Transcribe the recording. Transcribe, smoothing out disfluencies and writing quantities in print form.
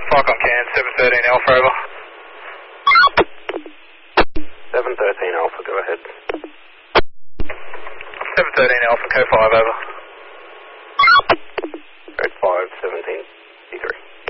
Flight on can, 713 Alpha, over. 713 Alpha, go ahead. 713 Alpha, Co 5, over.